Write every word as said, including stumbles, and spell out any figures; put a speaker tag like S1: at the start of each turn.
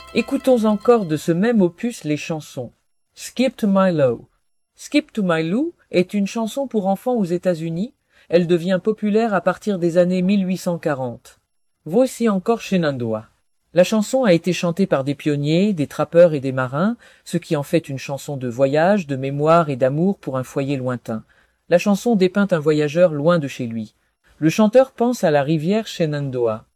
S1: Écoutons encore de ce même opus les chansons. Skip to My Lou. Skip to My Lou est une chanson pour enfants aux États-Unis. Elle devient populaire à partir des années mille huit cent quarante. Voici encore Shenandoah. La chanson a été chantée par des pionniers, des trappeurs et des marins, ce qui en fait une chanson de voyage, de mémoire et d'amour pour un foyer lointain. La chanson dépeint un voyageur loin de chez lui. Le chanteur pense à la rivière Shenandoah.